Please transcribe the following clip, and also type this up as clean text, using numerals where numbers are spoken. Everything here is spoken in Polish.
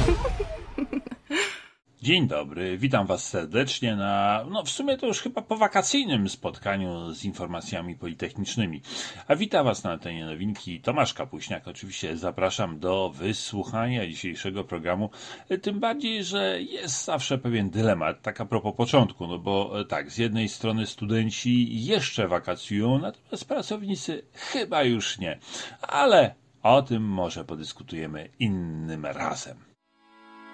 Dzień dobry, witam Was serdecznie na, w sumie to już chyba powakacyjnym spotkaniu z informacjami politechnicznymi. A witam Was na antenie Nowinki, Tomasz Kapuśniak. Oczywiście zapraszam do wysłuchania dzisiejszego programu, tym bardziej, że jest zawsze pewien dylemat, tak a propos początku, bo tak, z jednej strony studenci jeszcze wakacjują, natomiast pracownicy chyba już nie. Ale o tym może podyskutujemy innym razem.